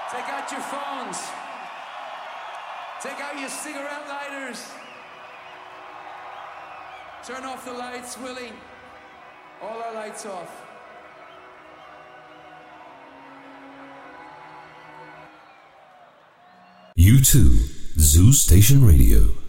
Take out your phones. Take out your cigarette lighters. Turn off the lights, Willie. All our lights off. U2, Zoo Station Radio.